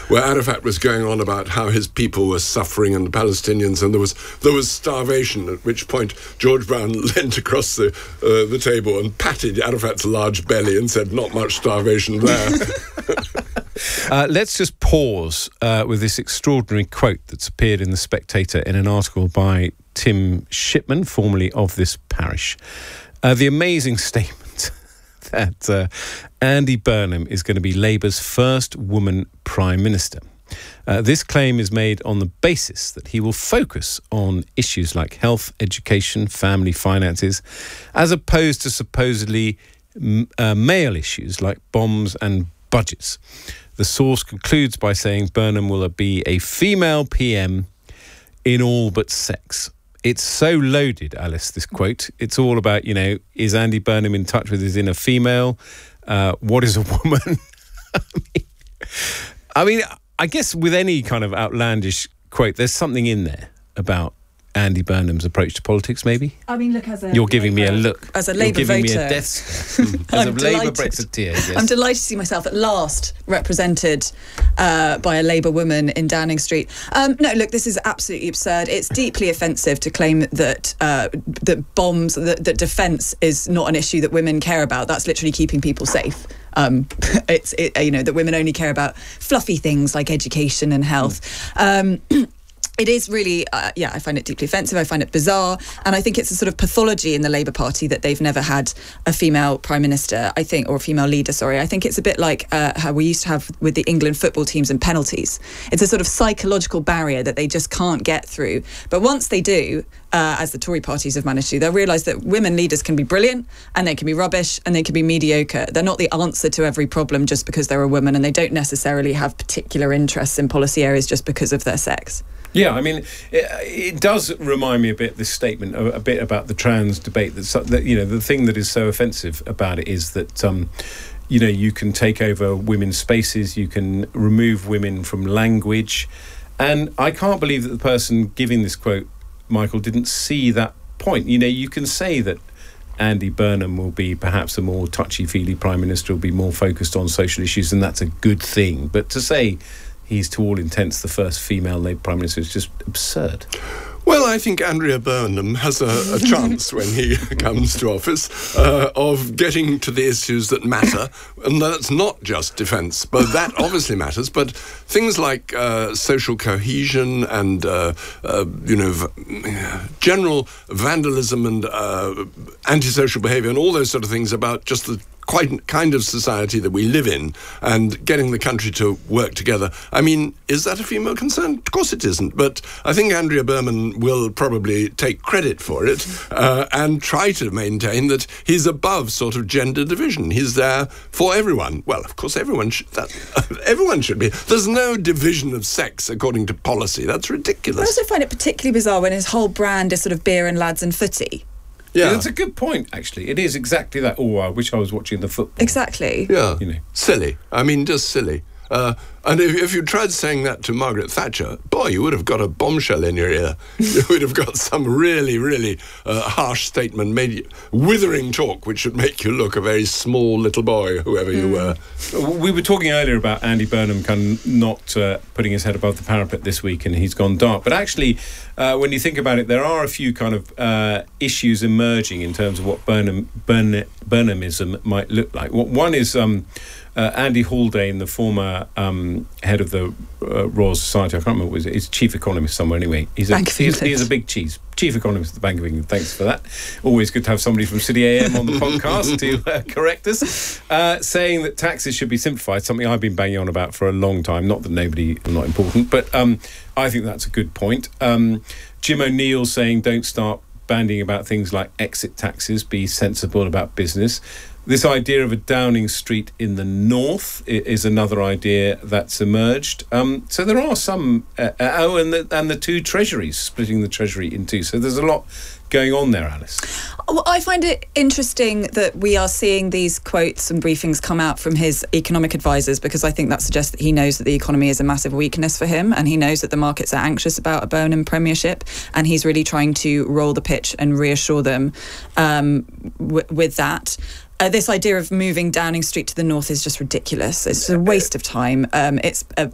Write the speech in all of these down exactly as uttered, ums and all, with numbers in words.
where Arafat was going on about how his people were suffering and the Palestinians, and there was there was starvation, at which point George Brown leant across the, uh, the table and patted Arafat's large belly and said, not much starvation there. Uh, let's just pause uh, with this extraordinary quote that's appeared in The Spectator in an article by Tim Shipman, formerly of this parish. Uh, the amazing statement that uh, Andy Burnham is going to be Labour's first woman Prime Minister. Uh, this claim is made on the basis that he will focus on issues like health, education, family finances, as opposed to supposedly uh, male issues like bombs and budgets. The source concludes by saying Burnham will be a female P M in all but sex. It's so loaded, Alice, this quote. It's all about, you know, is Andy Burnham in touch with his inner female? Uh, what is a woman? I, mean, I mean, I guess with any kind of outlandish quote, there's something in there about Andy Burnham's approach to politics, maybe? I mean, look, as a... You're giving Labour, me a look. As a Labour voter. You're giving voter, me a death stare. As a Labour Brexiteer, yes. I'm delighted to see myself at last represented uh, by a Labour woman in Downing Street. Um, no, look, this is absolutely absurd. It's deeply offensive to claim that uh, that bombs, that, that defence is not an issue that women care about. That's literally keeping people safe. Um, it's, it, you know, that women only care about fluffy things like education and health. Mm. Um, It is really, uh, yeah, I find it deeply offensive. I find it bizarre. And I think it's a sort of pathology in the Labour Party that they've never had a female Prime Minister, I think, or a female leader, sorry. I think it's a bit like uh, how we used to have with the England football teams and penalties. It's a sort of psychological barrier that they just can't get through. But once they do, uh, as the Tory parties have managed to, they'll realise that women leaders can be brilliant and they can be rubbish and they can be mediocre. They're not the answer to every problem just because they're a woman, and they don't necessarily have particular interests in policy areas just because of their sex. Yeah, I mean, it, it does remind me a bit, this statement, a, a bit about the trans debate. That's, that, you know, the thing that is so offensive about it is that, um, you know, you can take over women's spaces, you can remove women from language. And I can't believe that the person giving this quote, Michael, didn't see that point. You know, you can say that Andy Burnham will be perhaps a more touchy-feely Prime Minister, will be more focused on social issues, and that's a good thing. But to say he's to all intents the first female Labour Prime Minister is just absurd. Well, I think Andrea Burnham has a, a chance when he comes to office uh, of getting to the issues that matter, and that's not just defence, but that obviously matters, but things like uh, social cohesion and, uh, uh, you know, v- general vandalism and uh, antisocial behaviour and all those sort of things about just the quite kind of society that we live in and getting the country to work together. I mean, is that a female concern? Of course it isn't, but I think Andrea Burnham will probably take credit for it uh, and try to maintain that he's above sort of gender division. He's there for everyone. Well, of course, everyone should, that, everyone should be. There's no division of sex according to policy. That's ridiculous. I also find it particularly bizarre when his whole brand is sort of beer and lads and footy. Yeah. yeah, that's a good point, actually. It is exactly that. Oh, I wish I was watching the football. Exactly. Yeah. You know. Silly. I mean, just silly. Uh, and if, if you tried saying that to Margaret Thatcher, boy, you would have got a bombshell in your ear. You would have got some really, really uh, harsh statement, made withering talk, which would make you look a very small little boy, whoever you were. We were talking earlier about Andy Burnham kind of not uh, putting his head above the parapet this week, and he's gone dark. But actually, uh, when you think about it, there are a few kind of uh, issues emerging in terms of what Burnham, Burn, Burnhamism might look like. One is Um, Uh, Andy Haldane, the former um, head of the uh, Royal Society, I can't remember what it was, he's chief economist somewhere anyway. He's a, Bank of he's, he's a big cheese. Chief economist at the Bank of England. Thanks for that. Always good to have somebody from City A M on the podcast to uh, correct us. Uh, saying that taxes should be simplified, something I've been banging on about for a long time. Not that nobody, not important, but um, I think that's a good point. Um, Jim O'Neill saying don't start bandying about things like exit taxes, be sensible about business. This idea of a Downing Street in the north is another idea that's emerged. Um, so there are some... Uh, oh, and the, and the two treasuries, splitting the treasury in two. So there's a lot going on there, Alice. Well, I find it interesting that we are seeing these quotes and briefings come out from his economic advisors, because I think that suggests that he knows that the economy is a massive weakness for him, and he knows that the markets are anxious about a Burnham premiership, and he's really trying to roll the pitch and reassure them um, w- with that. Uh, this idea of moving Downing Street to the north is just ridiculous. It's a waste of time. Um, it's uh,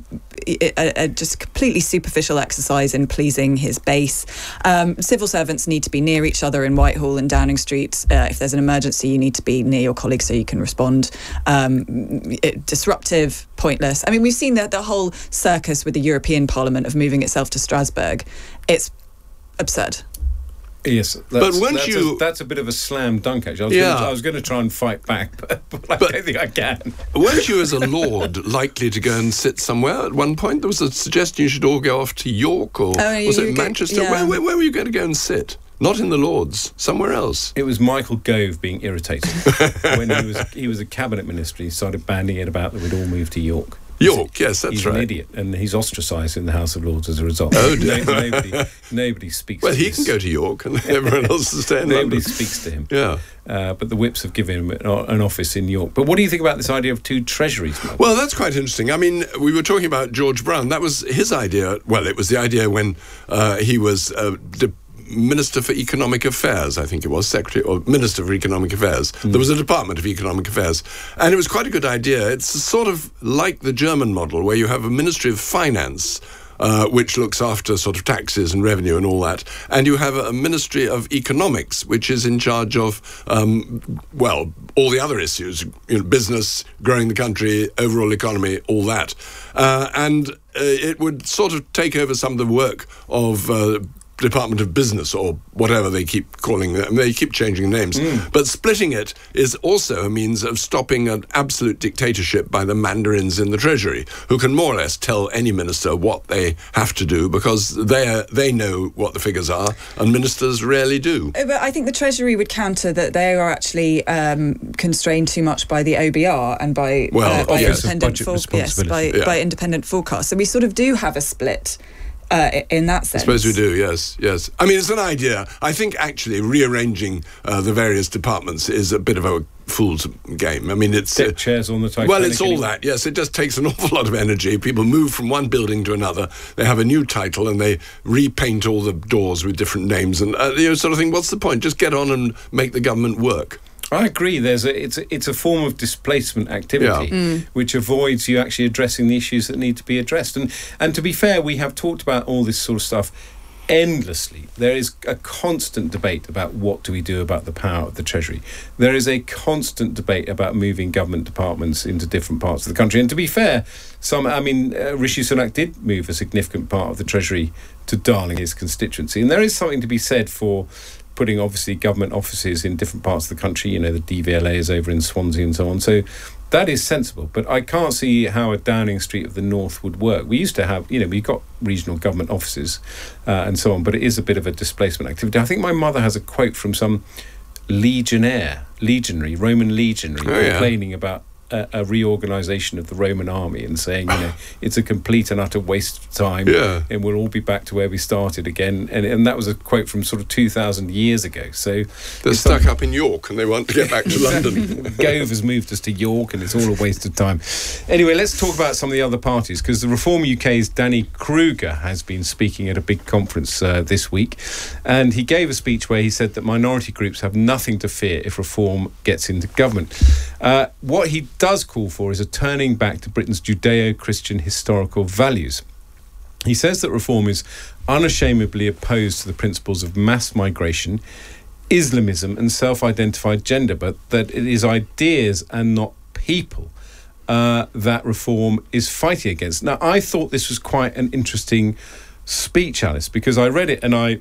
a, a just completely superficial exercise in pleasing his base. Um, civil servants need to be near each other in Whitehall and Downing Street. Uh, if there's an emergency, you need to be near your colleagues so you can respond. Um, it, disruptive, pointless. I mean, we've seen the, the whole circus with the European Parliament of moving itself to Strasbourg. It's absurd. Yes, that's, but weren't that's you? A, that's a bit of a slam dunk. Actually, I was yeah. gonna, I was going to try and fight back, but, but I But- don't think I can. Weren't you, as a lord, likely to go and sit somewhere at one point? There was a suggestion you should all go off to York, or Oh, was you it go- Manchester? yeah. Where, where, where were you going to go and sit? Not in the Lords, somewhere else. It was Michael Gove being irritated when he was he was a cabinet minister. He started banding it about that we'd all move to York. York, yes, that's he's right. an idiot, and he's ostracised in the House of Lords as a result. Oh, dear. No- nobody, nobody speaks. Well, to he his- can go to York, and everyone else will stay in Nobody London. speaks to him. Yeah. Uh, but the whips have given him an, an office in York. But what do you think about this idea of two treasuries, Mark? Well, that's quite interesting. I mean, we were talking about George Brown. That was his idea. Well, it was the idea when uh, he was uh, de- Minister for Economic Affairs, I think it was, Secretary or Minister for Economic Affairs. Mm. There was a Department of Economic Affairs. And it was quite a good idea. It's sort of like the German model, where you have a Ministry of Finance, Uh, which looks after sort of taxes and revenue and all that. And you have a Ministry of Economics, which is in charge of, um, well, all the other issues, you know, business, growing the country, overall economy, all that. Uh, and uh, it would sort of take over some of the work of uh, Department of Business, or whatever they keep calling them. They keep changing names. Mm. But splitting it is also a means of stopping an absolute dictatorship by the mandarins in the Treasury, who can more or less tell any minister what they have to do, because they they know what the figures are, and ministers rarely do. But I think the Treasury would counter that they are actually um, constrained too much by the O B R and by, Well, uh, by yes. independent Budget for- yes, by, responsibility. Yeah. by independent forecasts. So we sort of do have a split. Uh, in that sense. I suppose we do, yes, yes. I mean, it's an idea. I think actually rearranging uh, the various departments is a bit of a fool's game. I mean, it's... Deck chairs on the Titanic. Well, it's all anyway. that, yes. It just takes an awful lot of energy. People move from one building to another. They have a new title and they repaint all the doors with different names and, uh, you know, sort of thing. What's the point? Just get on and make the government work. I agree. There's a it's a, it's a form of displacement activity Yeah. Mm. which avoids you actually addressing the issues that need to be addressed. And and to be fair, we have talked about all this sort of stuff endlessly. There is a constant debate about what do we do about the power of the Treasury. There is a constant debate about moving government departments into different parts of the country. And to be fair, some I mean, uh, Rishi Sunak did move a significant part of the Treasury to Darling, his constituency, and there is something to be said for putting obviously government offices in different parts of the country. You know, the D V L A is over in Swansea and so on. So that is sensible, but I can't see how a Downing Street of the North would work. We used to have, you know, we got regional government offices uh, and so on, but it is a bit of a displacement activity. I think my mother has a quote from some legionnaire, legionary, Roman legionary, Oh, yeah. complaining about a, a reorganisation of the Roman army and saying, you know, it's a complete and utter waste of time, Yeah. and we'll all be back to where we started again. And, and that was a quote from sort of two thousand years ago. So They're it's stuck up in York and they want to get back to London. Gove has moved us to York, and it's all a waste of time. Anyway, let's talk about some of the other parties, because the Reform U K's Danny Kruger has been speaking at a big conference uh, this week, and he gave a speech where he said that minority groups have nothing to fear if Reform gets into government. Uh, what he does call for is a turning back to Britain's Judeo-Christian historical values. He says that Reform is unashamedly opposed to the principles of mass migration, Islamism and self-identified gender, but that it is ideas and not people uh, that Reform is fighting against. Now, I thought this was quite an interesting speech, Alice, because I read it and I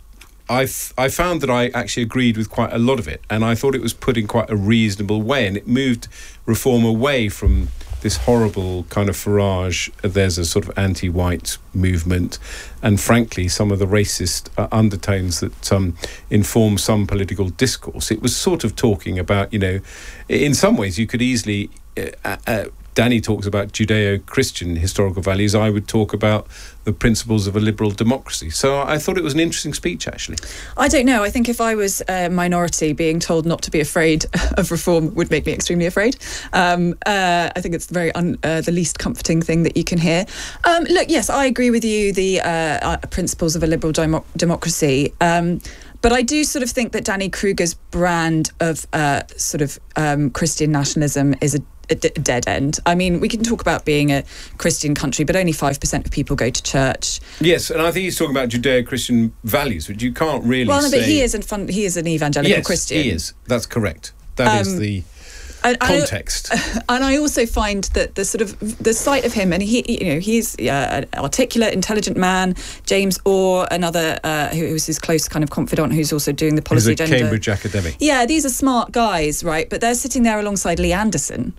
I, f- I found that I actually agreed with quite a lot of it, and I thought it was put in quite a reasonable way, and it moved Reform away from this horrible kind of Farage, uh, there's a sort of anti-white movement, and frankly some of the racist uh, undertones that um, inform some political discourse. It was sort of talking about, you know, in some ways you could easily uh, uh, Danny talks about Judeo-Christian historical values. I would talk about the principles of a liberal democracy. So I thought it was an interesting speech, actually. I don't know. I think if I was a minority, being told not to be afraid of Reform would make me extremely afraid. Um, uh, I think it's the very un, uh, the least comforting thing that you can hear. Um, look, yes, I agree with you. The uh, uh, principles of a liberal demo- democracy. Um, But I do sort of think that Danny Kruger's brand of uh, sort of um, Christian nationalism is a a d- dead end. I mean, we can talk about being a Christian country, but only five percent of people go to church. Yes, and I think he's talking about Judeo-Christian values, which you can't really Well, no, say... but he is, an fun, he is an evangelical yes, Christian. he is. That's correct. That is Um, the And, context. I, and I also find that the sort of the sight of him, and he, you know, he's uh, an articulate, intelligent man. James Orr, another uh, who was his close kind of confidant, who's also doing the policy He's a agenda. Cambridge academic. Yeah, these are smart guys, right? But they're sitting there alongside Lee Anderson.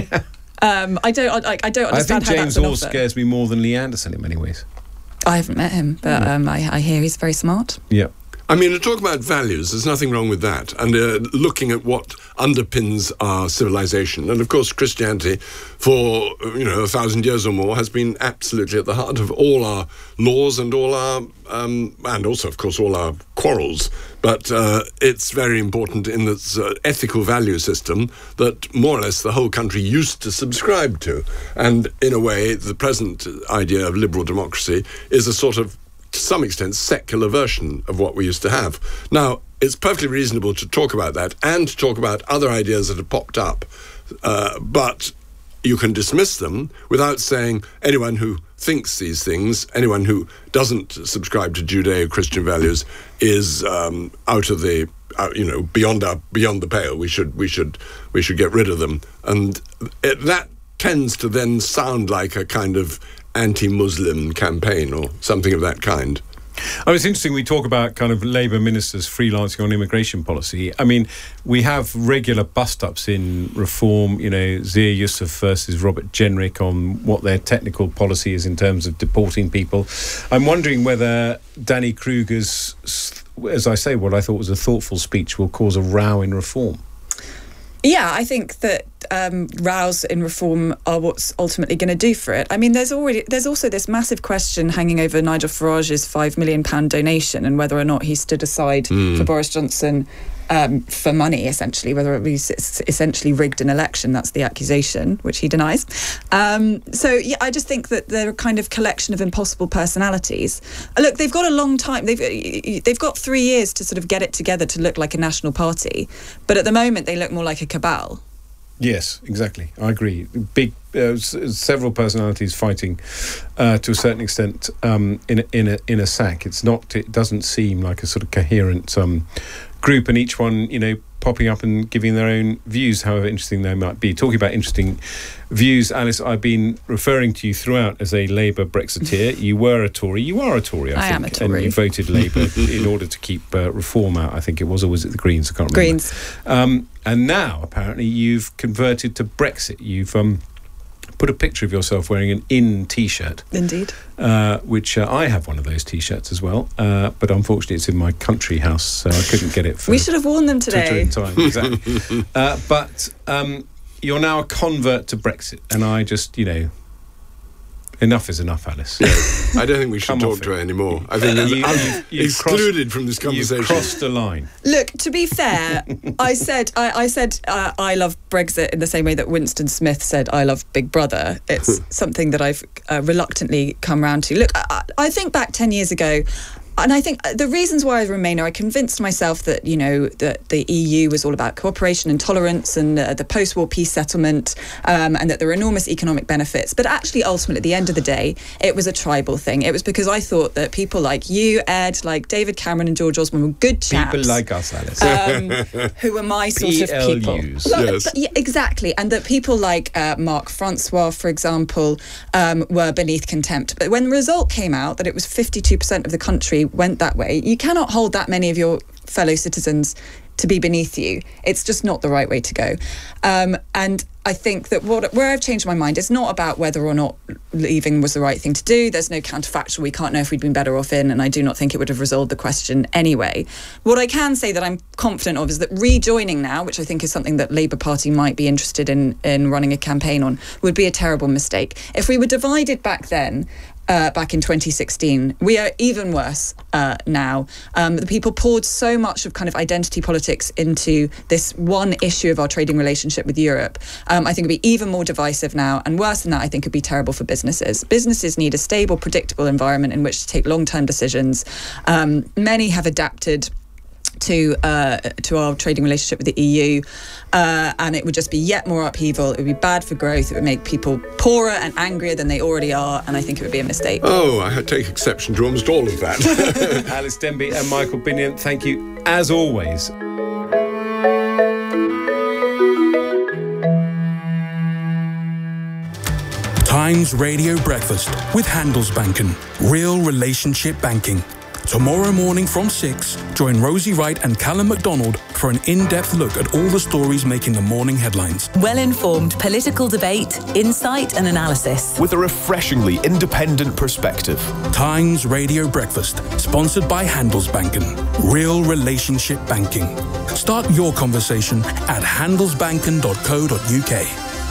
um, I don't, I, I don't I understand think how James that's an Orr offer. scares me more than Lee Anderson in many ways. I haven't met him, but um, I, I hear he's very smart. Yeah. I mean, to talk about values, there's nothing wrong with that. And uh, looking at what underpins our civilization. And of course, Christianity, for, you know, a thousand years or more, has been absolutely at the heart of all our laws and all our, um, and also, of course, all our quarrels. But uh, it's very important in this uh, ethical value system that more or less the whole country used to subscribe to. And in a way, the present idea of liberal democracy is a sort of, to some extent, secular version of what we used to have. Now, it's perfectly reasonable to talk about that and to talk about other ideas that have popped up, uh, but you can dismiss them without saying anyone who thinks these things, anyone who doesn't subscribe to Judeo-Christian values, is um, out of the, uh, you know, beyond our beyond the pale. We should we should we should get rid of them, and it, that tends to then sound like a kind of anti-Muslim campaign or something of that kind. Oh, it's interesting we talk about kind of Labour ministers freelancing on immigration policy. I mean, we have regular bust-ups in reform, you know, Zia Yusuf versus Robert Jenrick on what their technical policy is in terms of deporting people. I'm wondering whether Danny Kruger's, as I say, what I thought was a thoughtful speech will cause a row in reform. Yeah, I think that um, rows in reform are what's ultimately going to do for it. I mean, there's already there's also this massive question hanging over Nigel Farage's five million pound donation and whether or not he stood aside mm. for Boris Johnson um, for money, essentially, whether it was essentially rigged an election. That's the accusation, which he denies. Um, so, yeah, I just think that they're a kind of collection of impossible personalities. Uh, look, they've got a long time. They've they've got three years to sort of get it together to look like a national party. But at the moment, they look more like a cabal. Yes, exactly. I agree. Big, uh, s- several personalities fighting uh, to a certain extent um, in a, in a in a sack. It's not. It doesn't seem like a sort of coherent um, group, and each one, you know, popping up and giving their own views, however interesting they might be. Talking about interesting views, Alice, I've been referring to you throughout as a Labour Brexiteer. You were a Tory. You are a Tory, I, I think. am a Tory. And you voted Labour in order to keep uh, reform out, I think it was, or was it the Greens? I can't remember. Greens. Um, and now, apparently, you've converted to Brexit. You've um, put a picture of yourself wearing an In T-shirt. Indeed. Uh, which uh, I have one of those T-shirts as well, uh, but unfortunately it's in my country house, so I couldn't get it for We should have worn them today. Twitter in time. Exactly. uh, but um, you're now a convert to Brexit, and I just, you know, enough is enough, Alice. Yeah, I don't think we should Come talk off to it. her anymore. I think You- I'm you've- you've excluded crossed- from this conversation. You've crossed a line. Look, to be fair, I said I, I said uh, I love Brexit in the same way that Winston Smith said I love Big Brother. It's something that I've uh, reluctantly come round to. Look, I, I think back ten years ago, and I think the reasons why I remain are I convinced myself that, you know, that the E U was all about cooperation and tolerance and uh, the post-war peace settlement, um, and that there were enormous economic benefits. But actually, ultimately, at the end of the day, it was a tribal thing. It was because I thought that people like you, Ed, like David Cameron and George Osborne were good chaps. People like us, Alice. Um, who were my sort of people. P L Us. Well, Yes. but- yeah, exactly. And that people like uh, Marc Francois, for example, um, were beneath contempt. But when the result came out that it was fifty-two percent of the country went that way, you cannot hold that many of your fellow citizens to be beneath you. It's just not the right way to go. Um, and I think that what, where I've changed my mind, it's not about whether or not leaving was the right thing to do. There's no counterfactual. We can't know if we'd been better off in, and I do not think it would have resolved the question anyway. What I can say that I'm confident of is that rejoining now, which I think is something that Labour Party might be interested in, in running a campaign on, would be a terrible mistake. If we were divided back then, Uh, back in twenty sixteen. We are even worse uh, now. Um, the people poured so much of kind of identity politics into this one issue of our trading relationship with Europe. Um, I think it'd be even more divisive now, and worse than that, I think it'd be terrible for businesses. Businesses need a stable, predictable environment in which to take long-term decisions. Um, many have adapted to uh, to our trading relationship with the E U, uh, and it would just be yet more upheaval. It would be bad for growth. It would make people poorer and angrier than they already are, and I think it would be a mistake. Oh, I take exception to almost all of that. Alice Denby and Michael Binion, thank you as always. Times Radio Breakfast with Handelsbanken. Real relationship banking. Tomorrow morning from six, join Rosie Wright and Callum MacDonald for an in-depth look at all the stories making the morning headlines. Well-informed political debate, insight and analysis. With a refreshingly independent perspective. Times Radio Breakfast, sponsored by Handelsbanken. Real relationship banking. Start your conversation at handelsbanken dot co dot uk.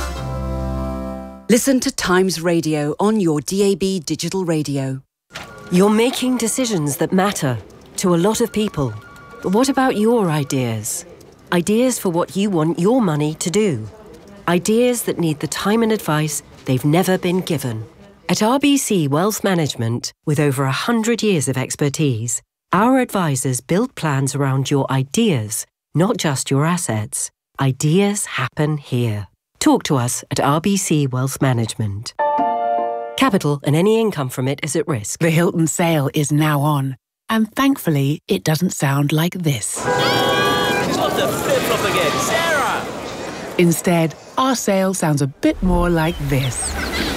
Listen to Times Radio on your D A B digital radio. You're making decisions that matter to a lot of people. But what about your ideas? Ideas for what you want your money to do. Ideas that need the time and advice they've never been given. At R B C Wealth Management, with over one hundred years of expertise, our advisors build plans around your ideas, not just your assets. Ideas happen here. Talk to us at R B C Wealth Management. Capital and any income from it is at risk. The Hilton sale is now on, and thankfully it doesn't sound like this. She's got the flip-flop again, Sarah! Instead, our sale sounds a bit more like this.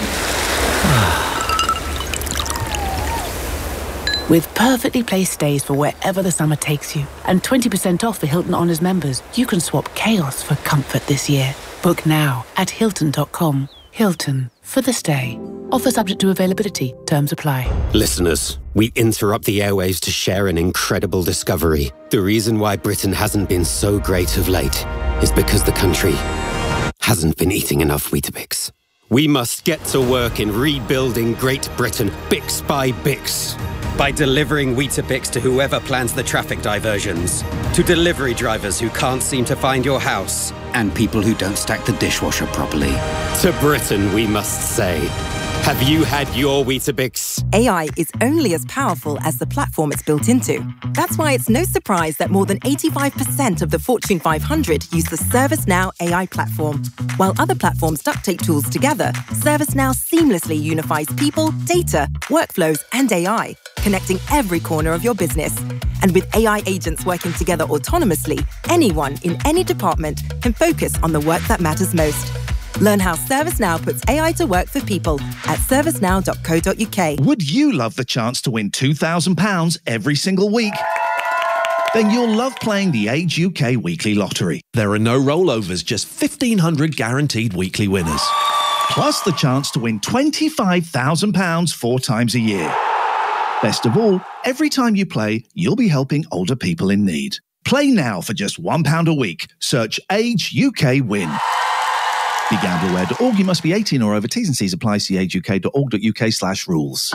With perfectly placed stays for wherever the summer takes you, and twenty percent off for Hilton Honors members, you can swap chaos for comfort this year. Book now at hilton dot com. Hilton, for the stay. Offer subject to availability. Terms apply. Listeners, we interrupt the airwaves to share an incredible discovery. The reason why Britain hasn't been so great of late is because the country hasn't been eating enough Weetabix. We must get to work in rebuilding Great Britain, bix by bix. By delivering Weetabix to whoever plans the traffic diversions, to delivery drivers who can't seem to find your house, and people who don't stack the dishwasher properly. To Britain, we must say, have you had your Weetabix? A I is only as powerful as the platform it's built into. That's why it's no surprise that more than eighty-five percent of the Fortune five hundred use the ServiceNow A I platform. While other platforms duct tape tools together, ServiceNow seamlessly unifies people, data, workflows, and A I, connecting every corner of your business. And with A I agents working together autonomously, anyone in any department can focus on the work that matters most. Learn how ServiceNow puts A I to work for people at servicenow dot co dot uk. Would you love the chance to win two thousand pounds every single week? Then you'll love playing the Age U K Weekly Lottery. There are no rollovers, just fifteen hundred guaranteed weekly winners. Plus the chance to win twenty-five thousand pounds four times a year. Best of all, every time you play, you'll be helping older people in need. Play now for just one pound a week. Search Age U K Win. Be gamble aware dot org. You must be eighteen or over. T's and C's apply. See age u k dot org dot u k slash rules.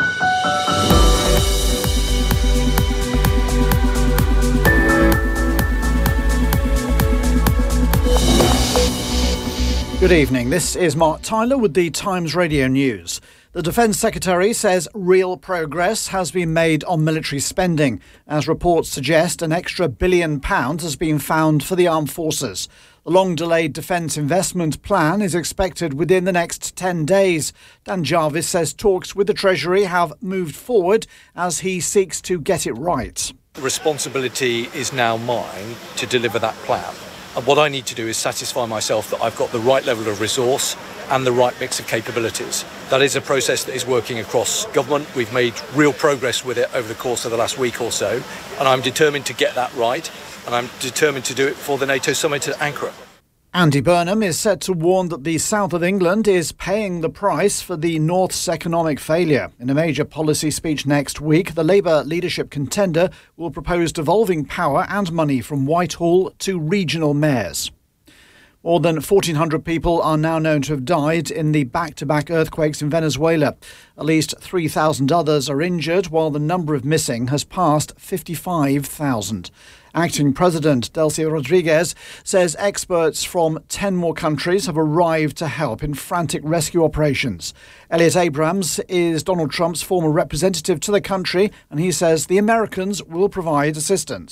Good evening. This is Mark Tyler with the Times Radio News. The Defence Secretary says real progress has been made on military spending, as reports suggest an extra billion pounds has been found for the armed forces. The long-delayed defence investment plan is expected within the next ten days. Dan Jarvis says talks with the Treasury have moved forward as he seeks to get it right. The responsibility is now mine to deliver that plan. And what I need to do is satisfy myself that I've got the right level of resource and the right mix of capabilities. That is a process that is working across government. We've made real progress with it over the course of the last week or so, and I'm determined to get that right, and I'm determined to do it before the NATO summit at Ankara. Andy Burnham is set to warn that the south of England is paying the price for the north's economic failure. In a major policy speech next week, the Labour leadership contender will propose devolving power and money from Whitehall to regional mayors. More than fourteen hundred people are now known to have died in the back-to-back earthquakes in Venezuela. At least three thousand others are injured, while the number of missing has passed fifty-five thousand. Acting President Delcy Rodriguez says experts from ten more countries have arrived to help in frantic rescue operations. Elliot Abrams is Donald Trump's former representative to the country, and he says the Americans will provide assistance.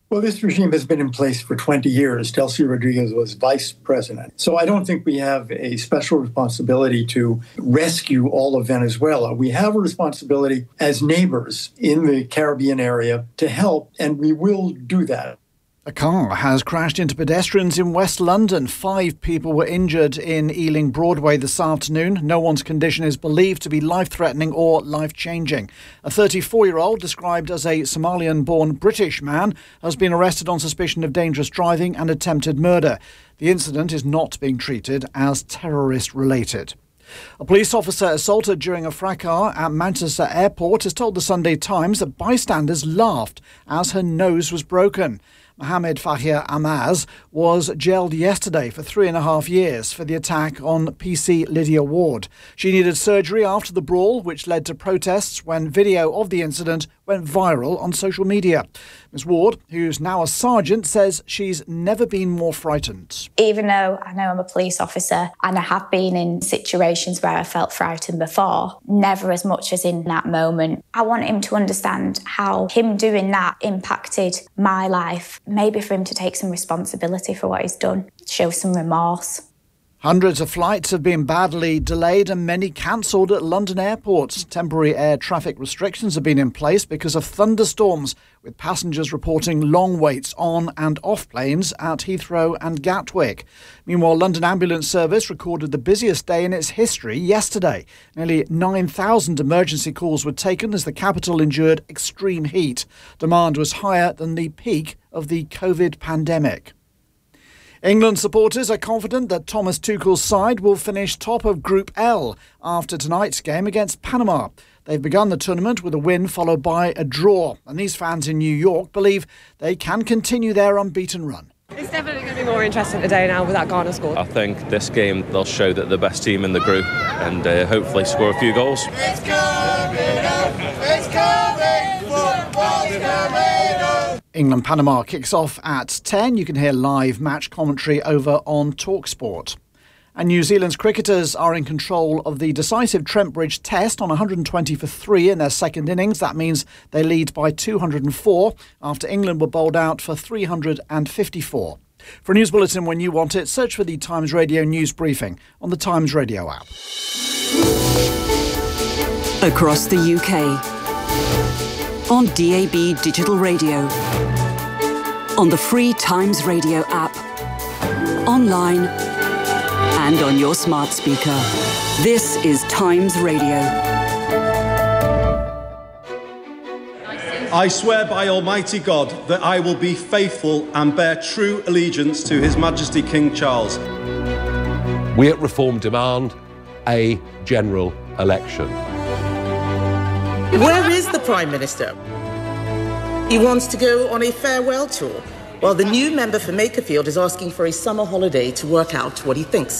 Well, this regime has been in place for twenty years. Delcy Rodriguez was vice president. So I don't think we have a special responsibility to rescue all of Venezuela. We have a responsibility as neighbors in the Caribbean area to help, and we will do that. A car has crashed into pedestrians in West London. Five people were injured in Ealing Broadway this afternoon. No one's condition is believed to be life-threatening or life-changing. A thirty-four-year-old, described as a Somalian-born British man, has been arrested on suspicion of dangerous driving and attempted murder. The incident is not being treated as terrorist-related. A police officer assaulted during a fracas at Manchester Airport has told the Sunday Times that bystanders laughed as her nose was broken. Mohammed Fahir Amaz was jailed yesterday for three and a half years for the attack on P C Lydia Ward. She needed surgery after the brawl, which led to protests when video of the incident went viral on social media. Miz Ward, who's now a sergeant, says she's never been more frightened. Even though I know I'm a police officer and I have been in situations where I felt frightened before, never as much as in that moment. I want him to understand how him doing that impacted my life. Maybe for him to take some responsibility for what he's done, show some remorse. Hundreds of flights have been badly delayed and many cancelled at London airports. Temporary air traffic restrictions have been in place because of thunderstorms, with passengers reporting long waits on and off planes at Heathrow and Gatwick. Meanwhile, London Ambulance Service recorded the busiest day in its history yesterday. Nearly nine thousand emergency calls were taken as the capital endured extreme heat. Demand was higher than the peak of the COVID pandemic. England supporters are confident that Thomas Tuchel's side will finish top of Group L after tonight's game against Panama. They've begun the tournament with a win followed by a draw, and these fans in New York believe they can continue their unbeaten run. It's definitely going to be more interesting today now with that Ghana score. I think this game they'll show that they're the best team in the group and uh, hopefully score a few goals. It's coming up, it's coming, football's coming up. England-Panama kicks off at ten. You can hear live match commentary over on TalkSport. And New Zealand's cricketers are in control of the decisive Trent Bridge Test on one hundred twenty for three in their second innings. That means they lead by two hundred four after England were bowled out for three hundred fifty-four. For a news bulletin when you want it, search for the Times Radio News Briefing on the Times Radio app. Across the U K, on D A B Digital Radio, on the free Times Radio app, online and on your smart speaker. This is Times Radio. I swear by Almighty God that I will be faithful and bear true allegiance to His Majesty King Charles. We at Reform demand a general election. Where is the Prime Minister? He wants to go on a farewell tour, while the new member for Makerfield is asking for a summer holiday to work out what he thinks.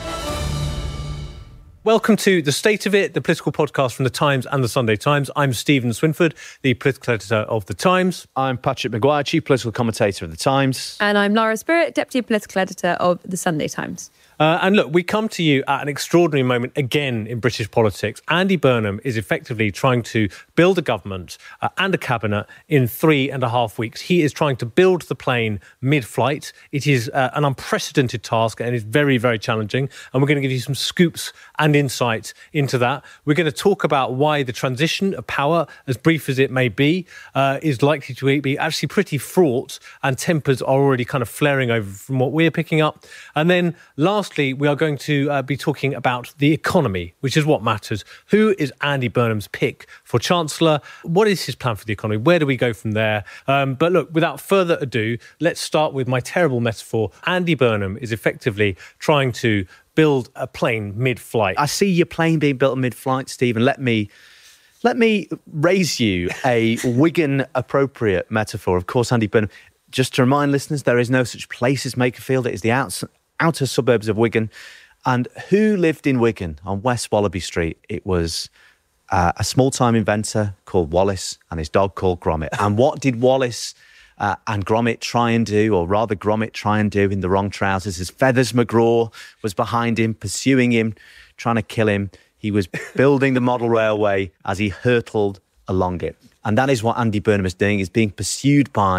Welcome to The State of It, the political podcast from The Times and The Sunday Times. I'm Stephen Swinford, the political editor of The Times. I'm Patrick Maguire, chief political commentator of The Times. And I'm Laura Spirit, deputy political editor of The Sunday Times. Uh, and look, we come to you at an extraordinary moment again in British politics. Andy Burnham is effectively trying to build a government uh, and a cabinet in three and a half weeks. He is trying to build the plane mid-flight. It is uh, an unprecedented task and it's very, very challenging. And we're going to give you some scoops and insight into that. We're going to talk about why the transition of power, as brief as it may be, uh, is likely to be actually pretty fraught and tempers are already kind of flaring over from what we're picking up. And then last Lastly, we are going to uh, be talking about the economy, which is what matters. Who is Andy Burnham's pick for Chancellor? What is his plan for the economy? Where do we go from there? Um, but look, without further ado, let's start with my terrible metaphor. Andy Burnham is effectively trying to build a plane mid-flight. I see your plane being built mid-flight, Stephen. Let me... Let me raise you a Wigan-appropriate metaphor. Of course, Andy Burnham, just to remind listeners, there is no such place as Makerfield. It is the outs- outer suburbs of Wigan. And who lived in Wigan on West Wallaby Street? It was uh, a small-time inventor called Wallace and his dog called Gromit. And what did Wallace uh, and Gromit try and do, or rather Gromit try and do in the wrong trousers, as Feathers McGraw was behind him, pursuing him, trying to kill him. He was building the model railway as he hurtled along it. And that is what Andy Burnham is doing, is being pursued by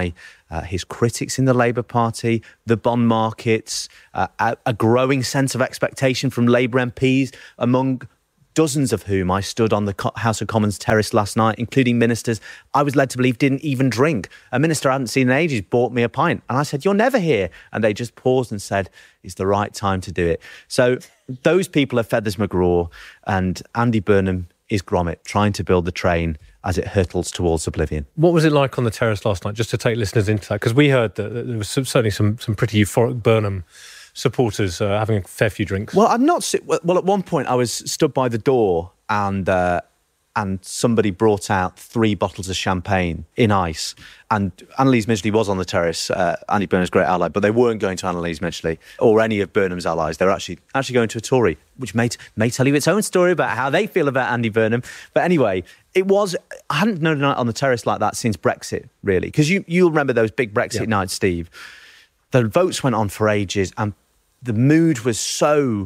uh, his critics in the Labour Party, the bond markets, uh, a, a growing sense of expectation from Labour M Ps, among dozens of whom I stood on the House of Commons terrace last night, including ministers I was led to believe didn't even drink. A minister I hadn't seen in ages bought me a pint. And I said, "You're never here." And they just paused and said, "It's the right time to do it." So those people are Feathers McGraw, and Andy Burnham is Gromit, trying to build the train as it hurtles towards oblivion. What was it like on the terrace last night, just to take listeners into that? Because we heard that there was some, certainly some, some pretty euphoric Burnham supporters uh, having a fair few drinks. Well, I'm not... Well, at one point, I was stood by the door and uh, and somebody brought out three bottles of champagne in ice. And Annalise Midgley was on the terrace, uh, Andy Burnham's great ally, but they weren't going to Annalise Midgley or any of Burnham's allies. They were actually actually going to a Tory, which may, may tell you its own story about how they feel about Andy Burnham. But anyway, it was... I hadn't known a night on the terrace like that since Brexit, really. Because you, you'll remember those big Brexit yeah. nights, Steve. The votes went on for ages and the mood was so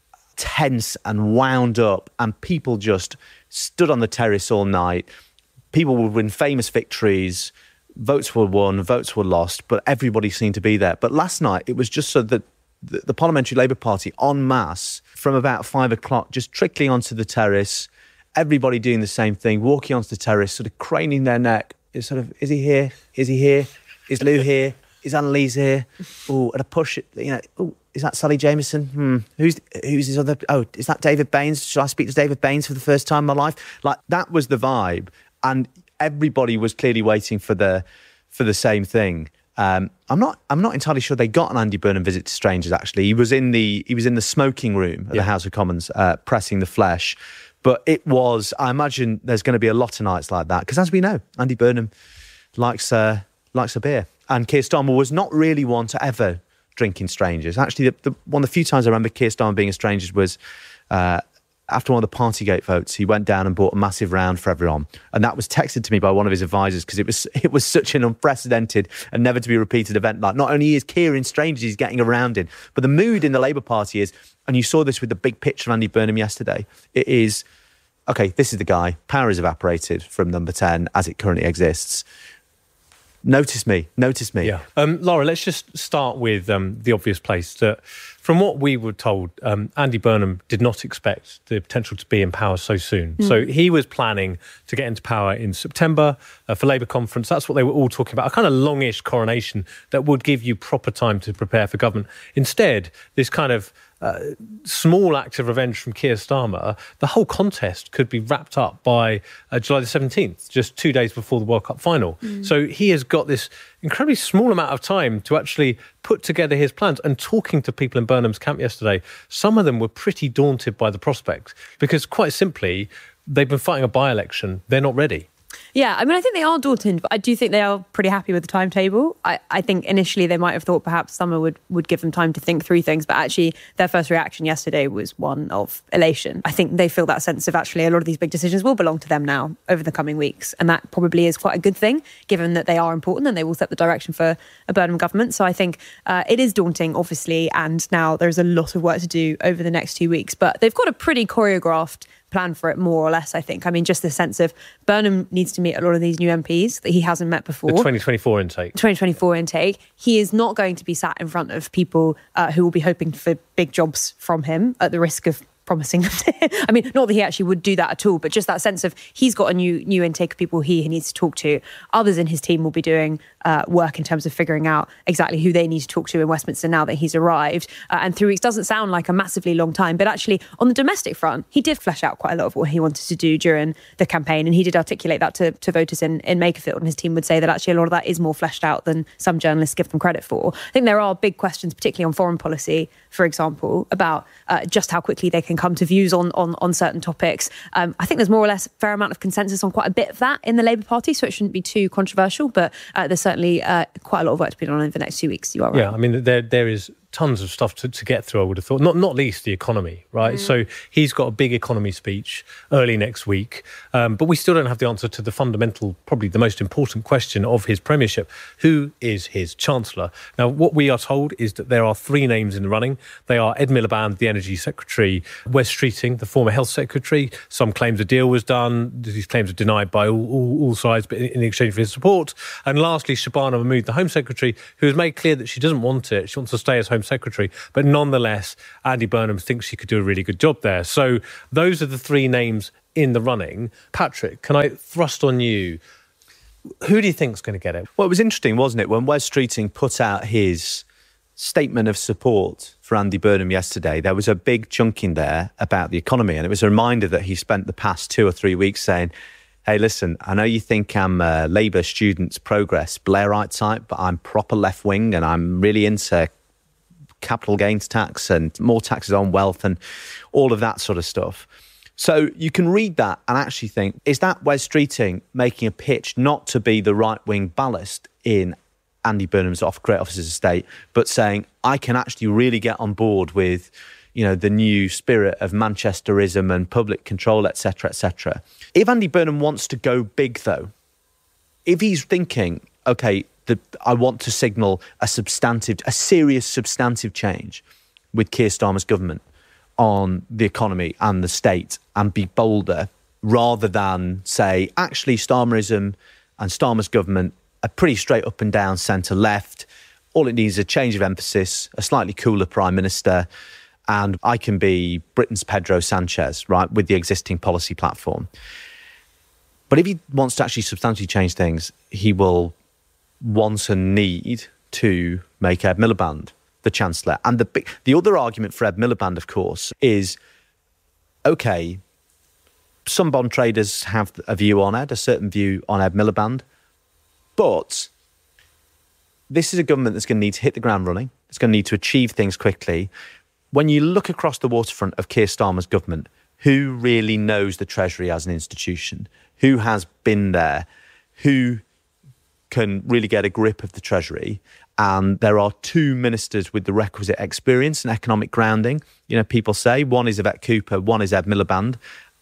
tense and wound up and people just stood on the terrace all night. People would win famous victories. Votes were won, votes were lost, but everybody seemed to be there. But last night, it was just so that the, the Parliamentary Labour Party en masse, from about five o'clock, just trickling onto the terrace, everybody doing the same thing, walking onto the terrace, sort of craning their neck. It's sort of, is he here? Is he here? Is Lou here? Is Annalise here? Oh, at a push, you know, oh, is that Sally Jameson? Hmm. Who's who's his other... Oh, is that David Baines? Should I speak to David Baines for the first time in my life? Like, that was the vibe. And everybody was clearly waiting for the for the same thing. Um, I'm not I'm not entirely sure they got an Andy Burnham visit to strangers, actually. He was in the he was in the smoking room at yeah. the House of Commons, uh, pressing the flesh. But it was... I imagine there's going to be a lot of nights like that. Because as we know, Andy Burnham likes, uh, likes a beer. And Keir Starmer was not really one to ever drink in strangers. Actually, the, the, one of the few times I remember Keir Starmer being in strangers was uh, after one of the Partygate votes. He went down and bought a massive round for everyone. And that was texted to me by one of his advisors because it was it was such an unprecedented and never to be repeated event. Like, not only is Keir in strangers, he's getting a round in, but the mood in the Labour Party is, and you saw this with the big picture of Andy Burnham yesterday, it is, OK, this is the guy. Power is evaporated from number ten as it currently exists. Notice me, notice me. Yeah. Um, Laura, let's just start with um, the obvious place that, from what we were told, um, Andy Burnham did not expect the potential to be in power so soon. Mm. So he was planning to get into power in September uh, for Labour conference. That's what they were all talking about, a kind of longish coronation that would give you proper time to prepare for government. Instead, this kind of Uh, small act of revenge from Keir Starmer, the whole contest could be wrapped up by uh, July the seventeenth, just two days before the World Cup final. Mm. So he has got this incredibly small amount of time to actually put together his plans. And talking to people in Burnham's camp yesterday, some of them were pretty daunted by the prospects because, quite simply, they've been fighting a by-election. They're not ready. Yeah, I mean, I think they are daunted, but I do think they are pretty happy with the timetable. I, I think initially they might have thought perhaps summer would, would give them time to think through things, but actually their first reaction yesterday was one of elation. I think they feel that sense of actually a lot of these big decisions will belong to them now over the coming weeks, and that probably is quite a good thing, given that they are important and they will set the direction for a Burnham government. So I think uh, it is daunting, obviously, and now there's a lot of work to do over the next two weeks, but they've got a pretty choreographed plan for it, more or less, I think. I mean, just the sense of Burnham needs to meet a lot of these new M Ps that he hasn't met before. The twenty twenty-four intake. twenty twenty-four intake. He is not going to be sat in front of people uh, who will be hoping for big jobs from him at the risk of promising them to him. I mean, not that he actually would do that at all, but just that sense of he's got a new new intake of people he needs to talk to. Others in his team will be doing uh, work in terms of figuring out exactly who they need to talk to in Westminster now that he's arrived. Uh, and three weeks doesn't sound like a massively long time, but actually on the domestic front, he did flesh out quite a lot of what he wanted to do during the campaign, and he did articulate that to, to voters in, in Makerfield, and his team would say that actually a lot of that is more fleshed out than some journalists give them credit for. I think there are big questions, particularly on foreign policy, for example, about uh, just how quickly they can come to views on on, on certain topics. Um, I think there's more or less a fair amount of consensus on quite a bit of that in the Labour Party, so it shouldn't be too controversial, but uh, there's certainly uh, quite a lot of work to be done over the next two weeks. You are right. Yeah, I mean, there there is tons of stuff to, to get through, I would have thought, not not least the economy, right? Mm. So he's got a big economy speech early next week, um, but we still don't have the answer to the fundamental, probably the most important question of his premiership. Who is his Chancellor? Now, what we are told is that there are three names in the running. They are Ed Miliband, the Energy Secretary, Wes Streeting, the former Health Secretary. Some claims a deal was done. These claims are denied by all, all, all sides, but in, in exchange for his support. And lastly, Shabana Mahmood, the Home Secretary, who has made clear that she doesn't want it. She wants to stay as Home Secretary, but nonetheless, Andy Burnham thinks she could do a really good job there. So those are the three names in the running. Patrick, can I thrust on you? Who do you think's going to get it? Well, it was interesting, wasn't it, when Wes Streeting put out his statement of support for Andy Burnham yesterday. There was a big chunk in there about the economy, and it was a reminder that he spent the past two or three weeks saying, hey, listen, I know you think I'm a Labour Students' Progress Blairite type, but I'm proper left-wing and I'm really into capital gains tax and more taxes on wealth and all of that sort of stuff. So you can read that and actually think, is that Wes Streeting making a pitch not to be the right-wing ballast in Andy Burnham's off great officer's estate, but saying, I can actually really get on board with, you know, the new spirit of Manchesterism and public control, et cetera, et cetera. If Andy Burnham wants to go big, though, if he's thinking, OK, the, I want to signal a substantive, a serious substantive change with Keir Starmer's government on the economy and the state and be bolder, rather than say, actually, Starmerism and Starmer's government are pretty straight up and down centre-left. All it needs is a change of emphasis, a slightly cooler Prime Minister, and I can be Britain's Pedro Sanchez, right, with the existing policy platform. But if he wants to actually substantially change things, he will want and need to make Ed Miliband the Chancellor. And the big, the other argument for Ed Miliband, of course, is, OK, some bond traders have a view on Ed, a certain view on Ed Miliband, but this is a government that's going to need to hit the ground running. It's going to need to achieve things quickly. When you look across the waterfront of Keir Starmer's government, who really knows the Treasury as an institution? Who has been there? Who can really get a grip of the Treasury? And there are two ministers with the requisite experience and economic grounding. You know, people say one is Yvette Cooper, one is Ed Miliband.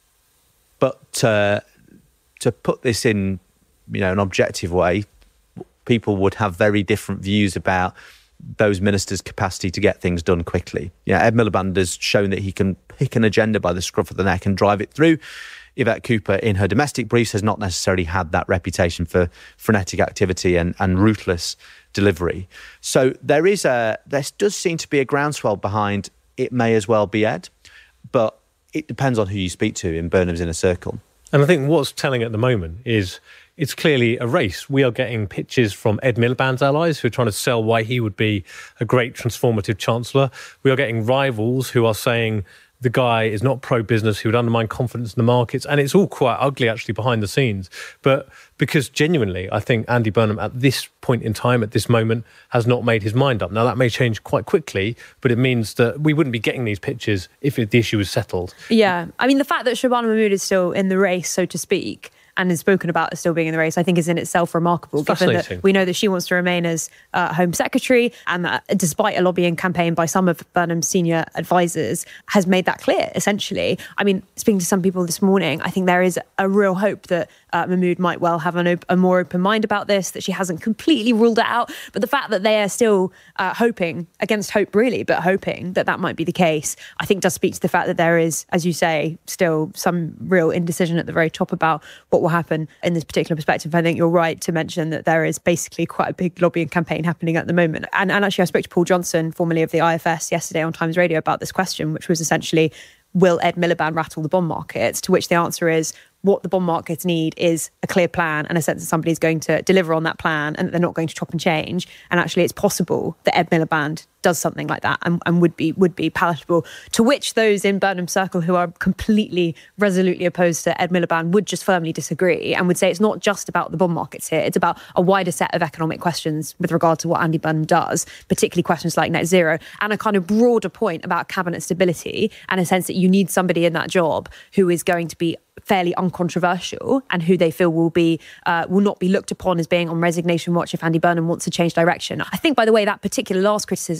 But uh, to put this in, you know, an objective way, people would have very different views about those ministers' capacity to get things done quickly. Yeah, Ed Miliband has shown that he can pick an agenda by the scruff of the neck and drive it through. Yvette Cooper, in her domestic briefs, has not necessarily had that reputation for frenetic activity and, and ruthless delivery. So there is a, there does seem to be a groundswell behind it may as well be Ed, but it depends on who you speak to in Burnham's inner circle. And I think what's telling at the moment is it's clearly a race. We are getting pitches from Ed Miliband's allies who are trying to sell why he would be a great transformative chancellor. We are getting rivals who are saying the guy is not pro-business, he would undermine confidence in the markets. And it's all quite ugly, actually, behind the scenes. But because genuinely, I think Andy Burnham, at this point in time, at this moment, has not made his mind up. Now, that may change quite quickly, but it means that we wouldn't be getting these pitches if it, the issue was settled. Yeah. I mean, the fact that Shabana Mahmood is still in the race, so to speak, and is spoken about as still being in the race, I think is in itself remarkable, given that we know that she wants to remain as uh, Home Secretary, and that despite a lobbying campaign by some of Burnham's senior advisors, has made that clear, essentially. I mean, speaking to some people this morning, I think there is a real hope that uh, Mahmood might well have an op- a more open mind about this, that she hasn't completely ruled it out. But the fact that they are still uh, hoping, against hope really, but hoping that that might be the case, I think does speak to the fact that there is, as you say, still some real indecision at the very top about what will happen in this particular perspective. I think you're right to mention that there is basically quite a big lobbying campaign happening at the moment. And, and actually, I spoke to Paul Johnson, formerly of the I F S, yesterday on Times Radio about this question, which was essentially, will Ed Miliband rattle the bond markets? To which the answer is, what the bond markets need is a clear plan and a sense that somebody's going to deliver on that plan and that they're not going to chop and change. And actually, it's possible that Ed Miliband does something like that and, and would be would be palatable. To which those in Burnham's circle who are completely resolutely opposed to Ed Miliband would just firmly disagree and would say it's not just about the bond markets here. It's about a wider set of economic questions with regard to what Andy Burnham does, particularly questions like net zero, and a kind of broader point about cabinet stability and a sense that you need somebody in that job who is going to be fairly uncontroversial and who they feel will be uh, will not be looked upon as being on resignation watch if Andy Burnham wants to change direction. I think, by the way, that particular last criticism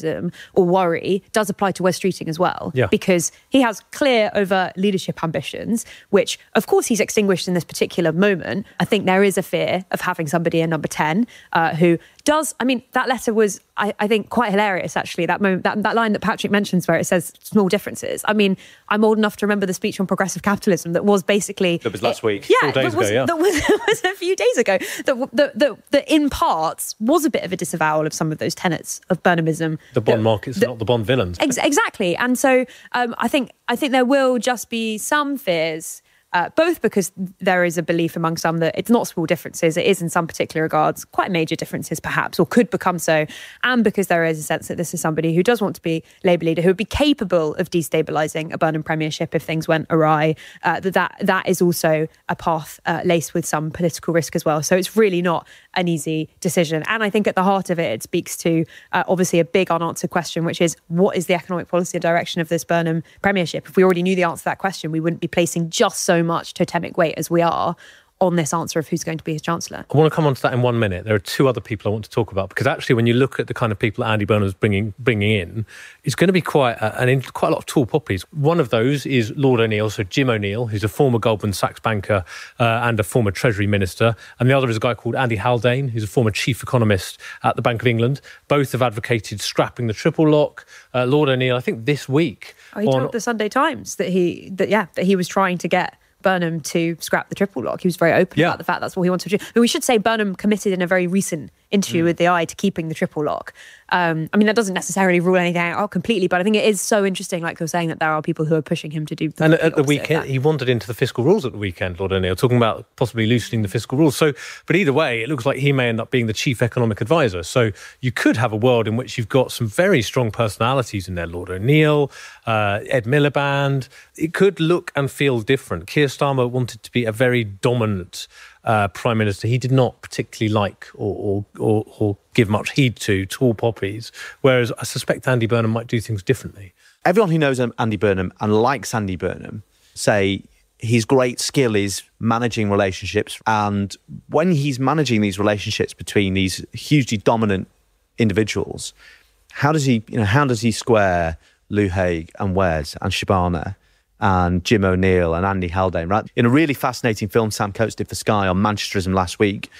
criticism or worry does apply to Wes Streeting as well. Yeah. Because he has clear, overt leadership ambitions, which, of course, he's extinguished in this particular moment. I think there is a fear of having somebody in number ten uh, who does, I mean, that letter was, I, I think, quite hilarious, actually, that moment, that, that line that Patrick mentions where it says small differences. I mean, I'm old enough to remember the speech on progressive capitalism that was basically... That was last week, yeah, four days was, ago, yeah. That was, was a few days ago. That, that, that, that in parts was a bit of a disavowal of some of those tenets of Burnhamism. The bond that, markets, that, not the bond villains. Ex- exactly. And so um, I think I think there will just be some fears, Uh, both because there is a belief among some that it's not small differences, it is in some particular regards quite major differences perhaps, or could become so, and because there is a sense that this is somebody who does want to be Labour leader, who would be capable of destabilising a Burnham premiership if things went awry, uh, that, that that is also a path uh, laced with some political risk as well. So it's really not an easy decision. And I think at the heart of it, it speaks to uh, obviously a big unanswered question, which is what is the economic policy direction of this Burnham premiership? If we already knew the answer to that question, we wouldn't be placing just so much totemic weight as we are on this answer of who's going to be his Chancellor. I want to come on to that in one minute. There are two other people I want to talk about, because actually when you look at the kind of people that Andy Burnham's bringing bringing in, it's going to be quite a, an, quite a lot of tall poppies. One of those is Lord O'Neill, so Jim O'Neill, who's a former Goldman Sachs banker uh, and a former Treasury Minister. And the other is a guy called Andy Haldane, who's a former chief economist at the Bank of England. Both have advocated scrapping the triple lock. Uh, Lord O'Neill, I think this week... Oh, he on, told the Sunday Times that he, that yeah, that he was trying to get Burnham to scrap the triple lock. He was very open yeah. about the fact that's what he wanted to do. But we should say Burnham committed in a very recent interview mm. with the Eye to keeping the triple lock. Um, I mean, that doesn't necessarily rule anything out completely, but I think it is so interesting, like you're saying, that there are people who are pushing him to do the And the at the weekend, he wandered into the fiscal rules at the weekend, Lord O'Neill, talking about possibly loosening the fiscal rules. So, but either way, it looks like he may end up being the chief economic advisor. So you could have a world in which you've got some very strong personalities in there, Lord O'Neill, uh, Ed Miliband. It could look and feel different. Keir Starmer wanted to be a very dominant Uh, Prime Minister. He did not particularly like or, or, or, or give much heed to tall poppies, whereas I suspect Andy Burnham might do things differently. Everyone who knows Andy Burnham and likes Andy Burnham say his great skill is managing relationships, and when he's managing these relationships between these hugely dominant individuals, how does he, you know, how does he square Lou Haig and Wes and Shabana and Jim O'Neill and Andy Haldane, right? In a really fascinating film Sam Coates did for Sky on Manchesterism last week,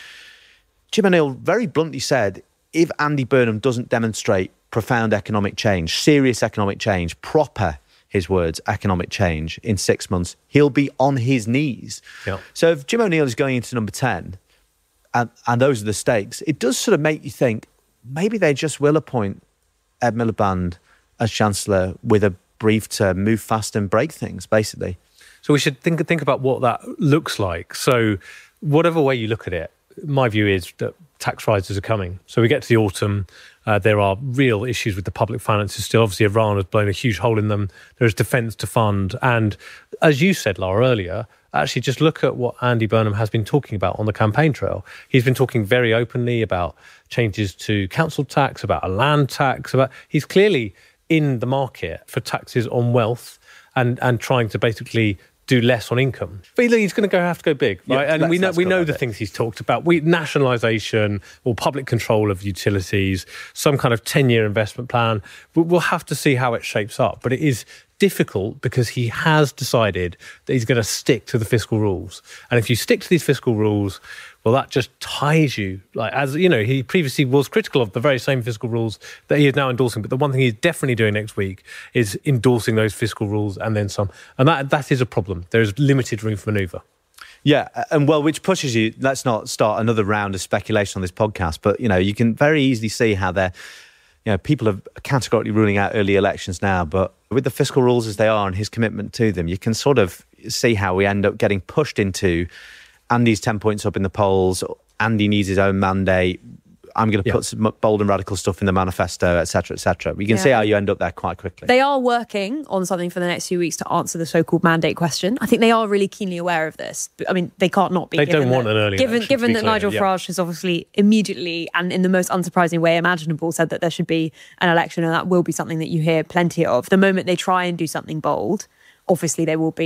Jim O'Neill very bluntly said, if Andy Burnham doesn't demonstrate profound economic change, serious economic change, proper, his words, economic change in six months, he'll be on his knees. Yeah. So if Jim O'Neill is going into number ten, and, and those are the stakes, it does sort of make you think, maybe they just will appoint Ed Miliband as Chancellor with a brief to move fast and break things, basically. So we should think think about what that looks like. So whatever way you look at it, my view is that tax rises are coming. So we get to the autumn, uh, there are real issues with the public finances still. Obviously, Iran has blown a huge hole in them. There's defence to fund. And as you said, Lara, earlier, actually just look at what Andy Burnham has been talking about on the campaign trail. He's been talking very openly about changes to council tax, about a land tax, about he's clearly in the market for taxes on wealth and, and trying to basically do less on income. But he's going to go have to go big, right? Yeah, and we know we know the it. things he's talked about. We nationalisation or public control of utilities, some kind of ten-year investment plan. But we'll have to see how it shapes up. But it is difficult because he has decided that he's going to stick to the fiscal rules. And if you stick to these fiscal rules, well, that just ties you. Like, as you know, he previously was critical of the very same fiscal rules that he is now endorsing. But the one thing he's definitely doing next week is endorsing those fiscal rules and then some. And that that is a problem. There is limited room for manoeuvre. Yeah, and well, which pushes you, let's not start another round of speculation on this podcast, but, you know, you can very easily see how they're, you know, people are categorically ruling out early elections now, but with the fiscal rules as they are and his commitment to them, you can sort of see how we end up getting pushed into Andy's ten points up in the polls, Andy needs his own mandate, I'm going to yeah. put some bold and radical stuff in the manifesto, et cetera, et cetera. You can yeah. see how you end up there quite quickly. They are working on something for the next few weeks to answer the so-called mandate question. I think they are really keenly aware of this. I mean, they can't not be. They don't want that, an early given, election, Given to be that clear, Nigel yeah. Farage has obviously immediately and in the most unsurprising way imaginable said that there should be an election, and that will be something that you hear plenty of. The moment they try and do something bold, obviously they will be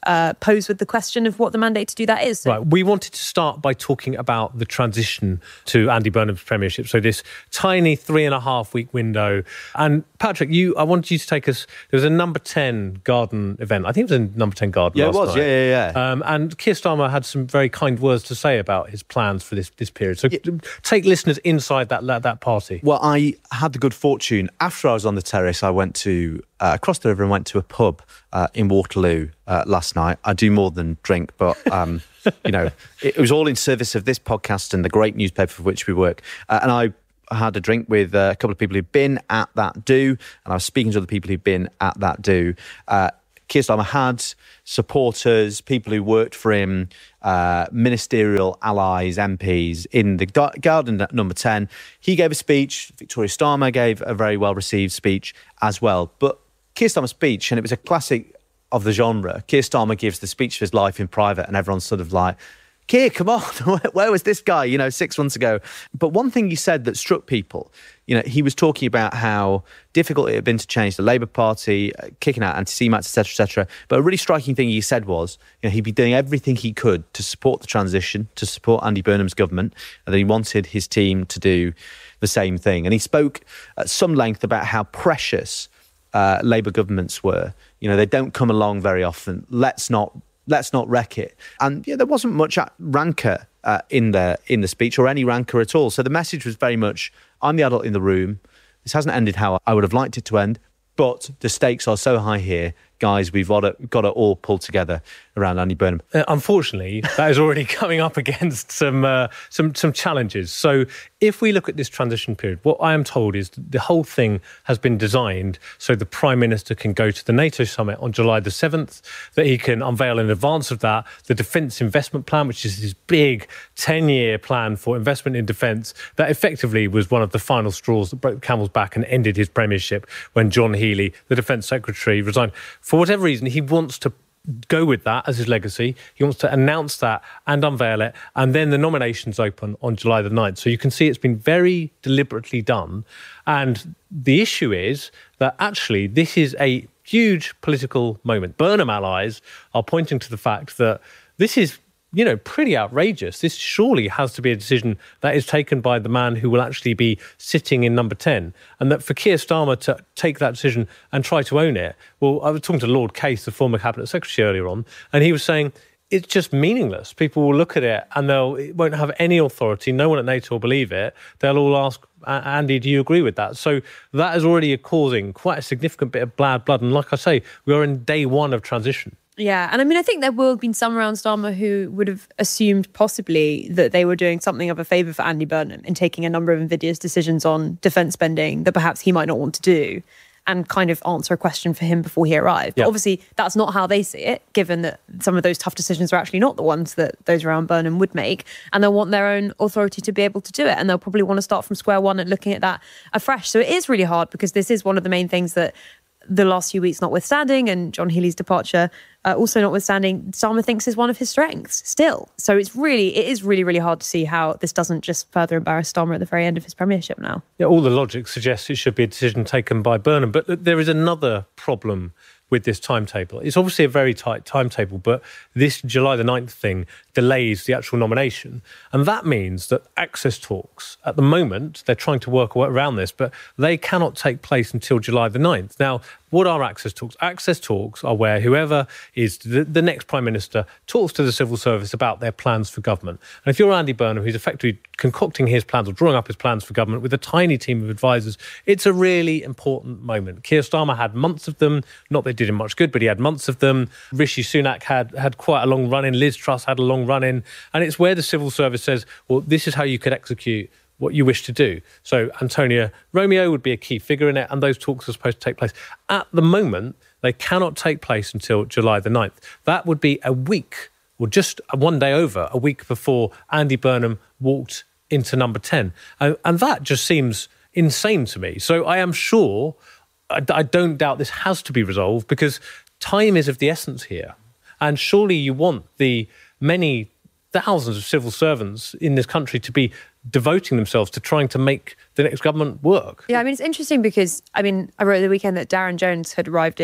uh, posed with the question of what the mandate to do that is. So. Right. We wanted to start by talking about the transition to Andy Burnham's premiership. So this tiny three and a half week window. And Patrick, you, I wanted you to take us, there was a number ten garden event. I think it was a number ten garden Yeah, last it was. night. Yeah, yeah, yeah. Um, and Keir Starmer had some very kind words to say about his plans for this, this period. So yeah. take listeners inside that, that that party. Well, I had the good fortune, after I was on the terrace, I went to, uh, across the river and went to a pub uh, in Waterloo uh, last night. I do more than drink, but, um, you know, it, it was all in service of this podcast and the great newspaper for which we work. Uh, and I had a drink with uh, a couple of people who'd been at that do, and I was speaking to other people who'd been at that do. Uh, Keir Starmer had supporters, people who worked for him, uh, ministerial allies, M Ps in the garden at number ten. He gave a speech. Victoria Starmer gave a very well-received speech as well. But Keir Starmer's speech, and it was a classic of the genre, Keir Starmer gives the speech of his life in private and everyone's sort of like, Keir, come on, where was this guy, you know, six months ago? But one thing he said that struck people, you know, he was talking about how difficult it had been to change the Labour Party, uh, kicking out anti-Semites, et cetera, et cetera. But a really striking thing he said was, you know, he'd be doing everything he could to support the transition, to support Andy Burnham's government, and that he wanted his team to do the same thing. And he spoke at some length about how precious uh, Labour governments were. You know, they don't come along very often. Let's not Let's not wreck it. And yeah, there wasn't much rancour uh, in the in the speech, or any rancour at all. So the message was very much, I'm the adult in the room. This hasn't ended how I would have liked it to end, but the stakes are so high here. Guys, we've got to, got to all pull together around Andy Burnham. Uh, unfortunately, that is already coming up against some uh, some some challenges. So if we look at this transition period, what I am told is the whole thing has been designed so the Prime Minister can go to the NATO summit on July the seventh, that he can unveil in advance of that the Defence Investment Plan, which is this big ten-year plan for investment in defence that effectively was one of the final straws that broke the camel's back and ended his premiership when John Healey, the Defence Secretary, resigned. For whatever reason, he wants to go with that as his legacy. He wants to announce that and unveil it. And then the nominations open on July the ninth. So you can see it's been very deliberately done. And the issue is that actually this is a huge political moment. Burnham allies are pointing to the fact that this is, you know, pretty outrageous. This surely has to be a decision that is taken by the man who will actually be sitting in number ten. And that for Keir Starmer to take that decision and try to own it, well, I was talking to Lord Case, the former Cabinet Secretary, earlier on, and he was saying it's just meaningless. People will look at it and they'll it won't have any authority. No one at NATO will believe it. They'll all ask, Andy, do you agree with that? So that is already causing quite a significant bit of bad blood. And like I say, we are in day one of transition. Yeah, and I mean, I think there will have been some around Starmer who would have assumed possibly that they were doing something of a favour for Andy Burnham in taking a number of invidious decisions on defence spending that perhaps he might not want to do, and kind of answer a question for him before he arrived. But yep. obviously, that's not how they see it, given that some of those tough decisions are actually not the ones that those around Burnham would make, and they'll want their own authority to be able to do it, and they'll probably want to start from square one and looking at that afresh. So it is really hard, because this is one of the main things that, the last few weeks notwithstanding, and John Healey's departure uh, also notwithstanding, Starmer thinks is one of his strengths still. So it's really, it is really, really hard to see how this doesn't just further embarrass Starmer at the very end of his premiership now. Yeah, all the logic suggests it should be a decision taken by Burnham. But there is another problem with this timetable. It's obviously a very tight timetable, but this July the ninth thing delays the actual nomination. And that means that access talks, at the moment, they're trying to work around this, but they cannot take place until July the ninth. Now, what are access talks? Access talks are where whoever is the, the next Prime Minister talks to the civil service about their plans for government. And if you're Andy Burnham, who's effectively concocting his plans or drawing up his plans for government with a tiny team of advisors, it's a really important moment. Keir Starmer had months of them. Not that they did him much good, but he had months of them. Rishi Sunak had, had quite a long run-in. Liz Truss had a long run-in. And it's where the civil service says, well, this is how you could execute what you wish to do. So Antonia Romeo would be a key figure in it, and those talks are supposed to take place. At the moment, they cannot take place until July the ninth. That would be a week, or just one day over, a week before Andy Burnham walked into number ten. And, and that just seems insane to me. So I am sure, I, I don't doubt this has to be resolved, because time is of the essence here. And surely you want the many thousands of civil servants in this country to be devoting themselves to trying to make the next government work. Yeah, I mean, it's interesting because, I mean, I wrote the weekend that Darren Jones had arrived in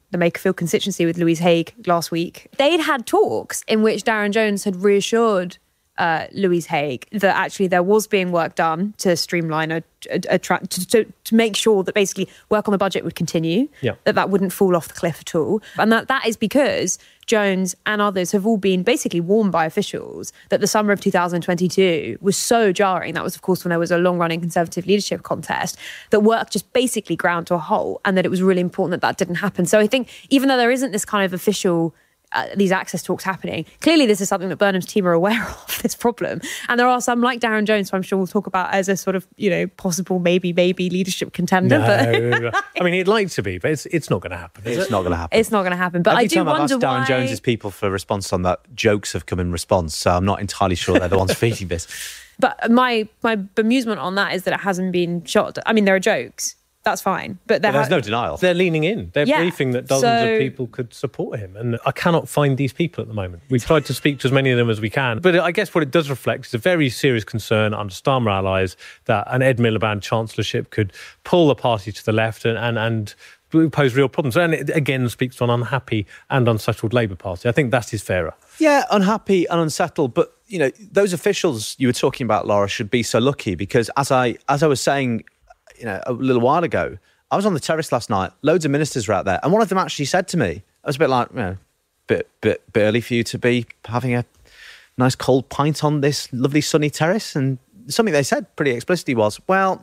the Makerfield constituency with Louise Haigh last week. They'd had talks in which Darren Jones had reassured uh, Louise Haigh that actually there was being work done to streamline a, a, a tra- to, to, to make sure that basically work on the budget would continue, yeah. that that wouldn't fall off the cliff at all. And that that is because Jones and others have all been basically warned by officials that the summer of two thousand twenty-two was so jarring. That was, of course, when there was a long-running Conservative leadership contest, that work just basically ground to a halt, and that it was really important that that didn't happen. So I think even though there isn't this kind of official Uh, these access talks happening, clearly this is something that Burnham's team are aware of, this problem. And there are some, like Darren Jones, who I'm sure we'll talk about as a sort of, you know, possible maybe, maybe leadership contender. No, but I mean, he'd like to be, but it's it's not going to happen. Is it's it? not going to happen. It's not going to happen. But Every I do time I've wonder asked Darren why... Jones's people for a response on that, jokes have come in response. So I'm not entirely sure they're the ones feeding this. But my my bemusement on that is that it hasn't been shot. I mean, there are jokes. That's fine. But, But there's ha- no denial. They're leaning in. They're Yeah, briefing that dozens so- of people could support him. And I cannot find these people at the moment. We've tried to speak to as many of them as we can. But I guess what it does reflect is a very serious concern under Starmer allies that an Ed Miliband chancellorship could pull the party to the left and, and, and pose real problems. And it again speaks to an unhappy and unsettled Labour Party. I think that is fairer. Yeah, unhappy and unsettled. But, you know, those officials you were talking about, Laura, should be so lucky because as I as I was saying, you know, a little while ago, I was on the terrace last night. Loads of ministers were out there. And one of them actually said to me, I was a bit like, you know, bit, bit, bit early for you to be having a nice cold pint on this lovely sunny terrace. And something they said pretty explicitly was, well,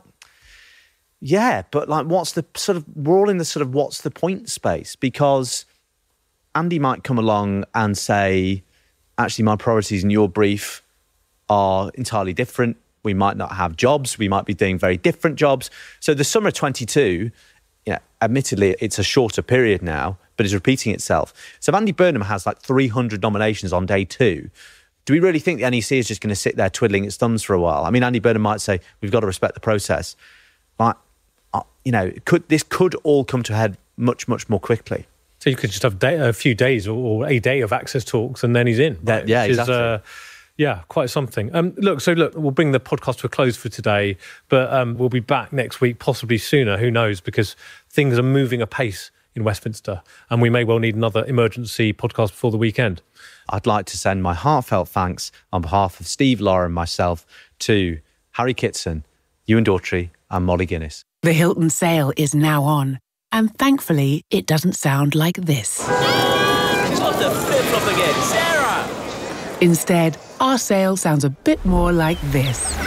yeah, but like, what's the sort of, we're all in the sort of what's the point space because Andy might come along and say, actually, my priorities in your brief are entirely different. We might not have jobs. We might be doing very different jobs. So the summer of twenty-two, you know, admittedly, it's a shorter period now, but it's repeating itself. So if Andy Burnham has like three hundred nominations on day two, do we really think the N E C is just going to sit there twiddling its thumbs for a while? I mean, Andy Burnham might say, we've got to respect the process. But, uh, you know, could this could all come to a head much, much more quickly. So you could just have day, a few days or, or a day of access talks and then he's in. Right? That, yeah, Which exactly. Is, uh, Yeah, quite something. Um, look, so look, we'll bring the podcast to a close for today, but um, we'll be back next week, possibly sooner, who knows, because things are moving apace in Westminster and we may well need another emergency podcast before the weekend. I'd like to send my heartfelt thanks on behalf of Steve, Laura and myself to Harry Kitson, Ewan Daughtry and Molly Guinness. The Hilton sale is now on, and thankfully it doesn't sound like this. It's off the flip-flop again. Sarah! Instead, our sale sounds a bit more like this.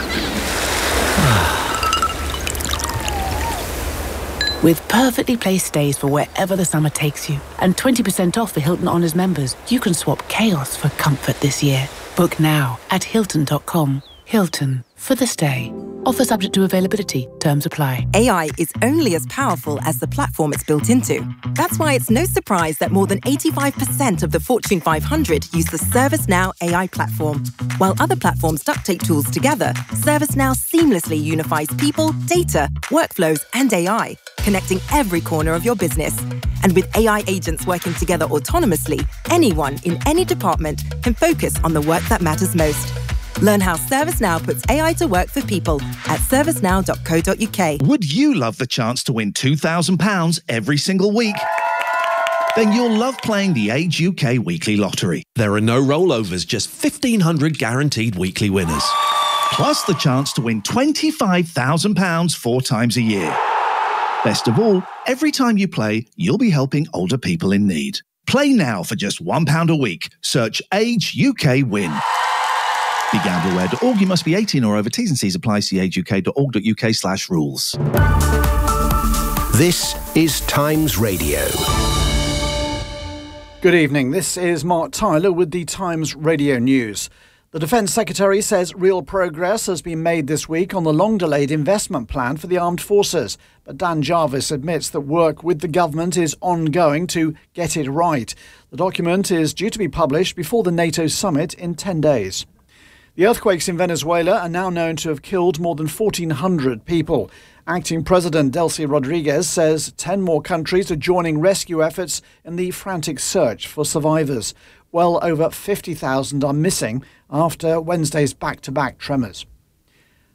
With perfectly placed stays for wherever the summer takes you, and twenty percent off for Hilton Honors members, you can swap chaos for comfort this year. Book now at Hilton dot com. Hilton, for the stay. Offer subject to availability. Terms apply. A I is only as powerful as the platform it's built into. That's why it's no surprise that more than eighty-five percent of the Fortune five hundred use the ServiceNow A I platform. While other platforms duct tape tools together, ServiceNow seamlessly unifies people, data, workflows, and A I, connecting every corner of your business. And with A I agents working together autonomously, anyone in any department can focus on the work that matters most. Learn how ServiceNow puts A I to work for people at servicenow dot co dot uk. Would you love the chance to win two thousand pounds every single week? Then you'll love playing the Age U K Weekly Lottery. There are no rollovers, just fifteen hundred guaranteed weekly winners. Plus the chance to win twenty-five thousand pounds four times a year. Best of all, every time you play, you'll be helping older people in need. Play now for just one pound a week. Search Age U K Win. Be gamble aware dot org. You must be eighteen or over. T's and C's apply. See age u k dot org dot u k slash rules. This is Times Radio. Good evening. This is Mark Tyler with the Times Radio News. The Defence Secretary says real progress has been made this week on the long-delayed investment plan for the armed forces. But Dan Jarvis admits that work with the government is ongoing to get it right. The document is due to be published before the NATO summit in ten days. The earthquakes in Venezuela are now known to have killed more than fourteen hundred people. Acting President Delcy Rodriguez says ten more countries are joining rescue efforts in the frantic search for survivors. Well over fifty thousand are missing after Wednesday's back-to-back tremors.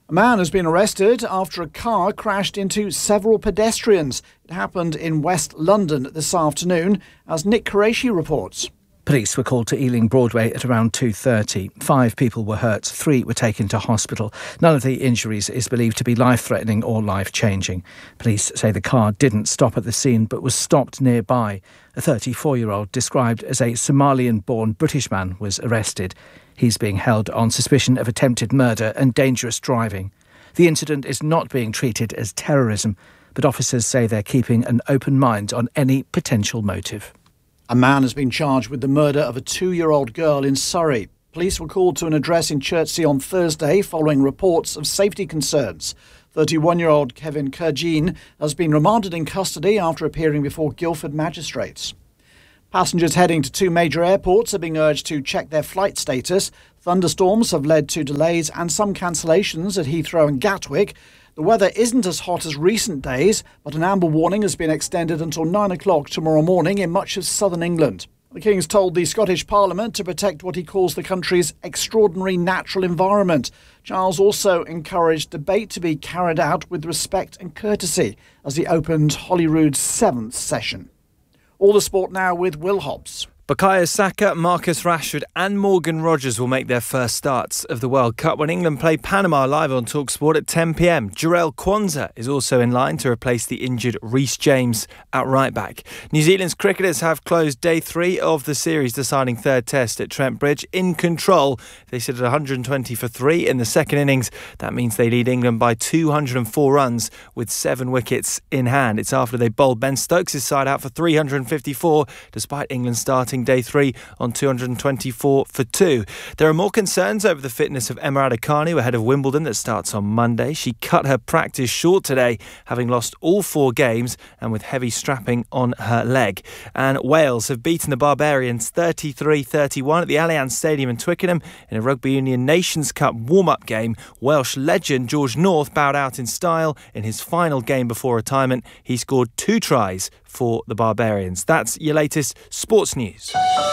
A man has been arrested after a car crashed into several pedestrians. It happened in West London this afternoon, as Nick Qureshi reports. Police were called to Ealing Broadway at around two thirty. Five people were hurt, three were taken to hospital. None of the injuries is believed to be life-threatening or life-changing. Police say the car didn't stop at the scene but was stopped nearby. A thirty-four-year-old described as a Somalian-born British man was arrested. He's being held on suspicion of attempted murder and dangerous driving. The incident is not being treated as terrorism, but officers say they're keeping an open mind on any potential motive. A man has been charged with the murder of a two-year-old girl in Surrey. Police were called to an address in Chertsey on Thursday following reports of safety concerns. thirty-one-year-old Kevin Kurgeen has been remanded in custody after appearing before Guildford magistrates. Passengers heading to two major airports are being urged to check their flight status. Thunderstorms have led to delays and some cancellations at Heathrow and Gatwick. The weather isn't as hot as recent days, but an amber warning has been extended until nine o'clock tomorrow morning in much of southern England. The King's told the Scottish Parliament to protect what he calls the country's extraordinary natural environment. Charles also encouraged debate to be carried out with respect and courtesy as he opened Holyrood's seventh session. All the sport now with Will Hobbs. Bukayo Saka, Marcus Rashford and Morgan Rogers will make their first starts of the World Cup when England play Panama live on TalkSport at ten p m. Jarell Quansah is also in line to replace the injured Reece James at right back. New Zealand's cricketers have closed day three of the series deciding third test at Trent Bridge in control. They sit at one hundred twenty for three in the second innings. That means they lead England by two hundred four runs with seven wickets in hand. It's after they bowled Ben Stokes' side out for three hundred fifty-four despite England starting day three on two hundred twenty-four for two. There are more concerns over the fitness of Emma Raducanu ahead of Wimbledon that starts on Monday. She cut her practice short today, having lost all four games and with heavy strapping on her leg. And Wales have beaten the Barbarians thirty-three thirty-one at the Allianz Stadium in Twickenham in a Rugby Union Nations Cup warm-up game. Welsh legend George North bowed out in style in his final game before retirement. He scored two tries for the Barbarians. That's your latest sports news.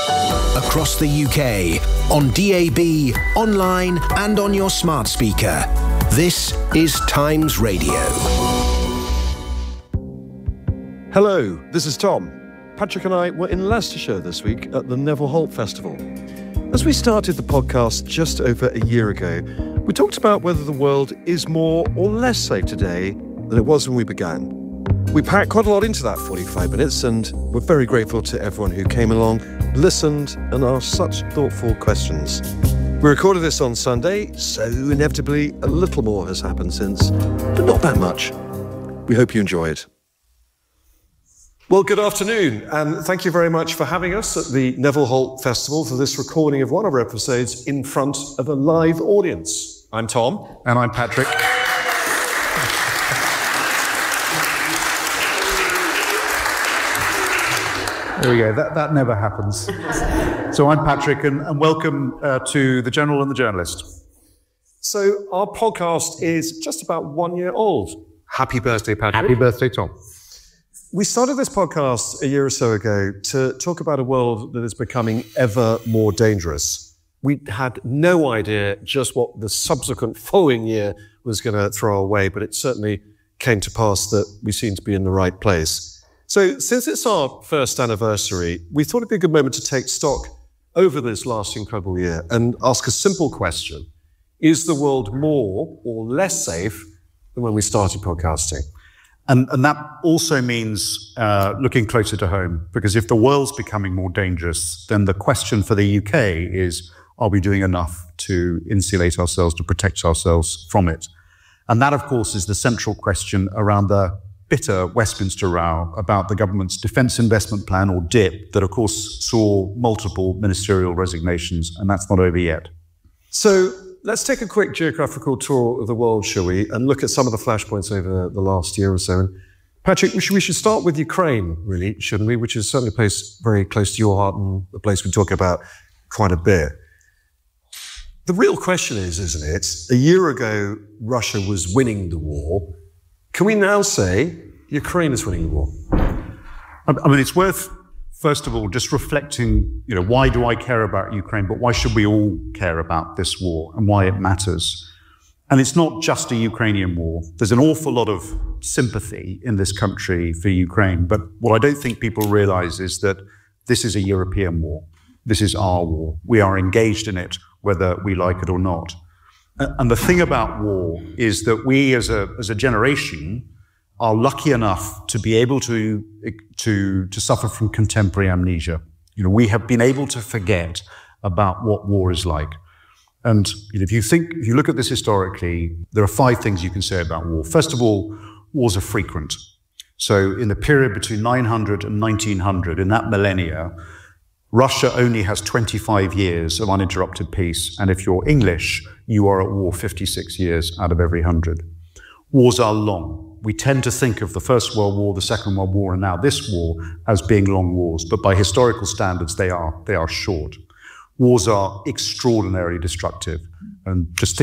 Across the U K, on D A B, online and on your smart speaker. This is Times Radio. Hello, this is Tom. Patrick and I were in Leicestershire this week at the Neville Holt Festival. As we started the podcast just over a year ago, we talked about whether the world is more or less safe today than it was when we began. We packed quite a lot into that forty-five minutes, and we're very grateful to everyone who came along, listened, and asked such thoughtful questions. We recorded this on Sunday, so inevitably a little more has happened since, but not that much. We hope you enjoy it. Well, good afternoon, and thank you very much for having us at the Neville Holt Festival for this recording of one of our episodes in front of a live audience. I'm Tom. And I'm Patrick. There we go. That, that never happens. So I'm Patrick, and, and welcome uh, to The General and the Journalist. So our podcast is just about one year old. Happy birthday, Patrick. Happy birthday, Tom. We started this podcast a year or so ago to talk about a world that is becoming ever more dangerous. We had no idea just what the subsequent following year was going to throw our way, but it certainly came to pass that we seem to be in the right place. So since it's our first anniversary, we thought it'd be a good moment to take stock over this last incredible year and ask a simple question. Is the world more or less safe than when we started podcasting? And, and that also means uh, looking closer to home, because if the world's becoming more dangerous, then the question for the U K is, are we doing enough to insulate ourselves, to protect ourselves from it? And that, of course, is the central question around the bitter Westminster row about the government's Defence Investment Plan, or D I P, that, of course, saw multiple ministerial resignations, and that's not over yet. So let's take a quick geographical tour of the world, shall we, and look at some of the flashpoints over the last year or so. And Patrick, we should, we should start with Ukraine, really, shouldn't we, which is certainly a place very close to your heart and a place we talk about quite a bit. The real question is, isn't it, a year ago, Russia was winning the war. Can we now say Ukraine is winning the war? I mean, it's worth, first of all, just reflecting, you know, why do I care about Ukraine, but why should we all care about this war and why it matters? And it's not just a Ukrainian war. There's an awful lot of sympathy in this country for Ukraine. But what I don't think people realize is that this is a European war. This is our war. We are engaged in it, whether we like it or not. And the thing about war is that we as a, as a generation are lucky enough to be able to, to, to suffer from contemporary amnesia. You know, we have been able to forget about what war is like. And you know, if you think, if you look at this historically, there are five things you can say about war. First of all, wars are frequent. So in the period between nine hundred and nineteen hundred, in that millennia, Russia only has twenty-five years of uninterrupted peace. And if you're English, you are at war fifty-six years out of every one hundred. Wars are long. We tend to think of the First World War, the Second World War, and now this war as being long wars. But by historical standards, they are, they are short. Wars are extraordinarily destructive. And just think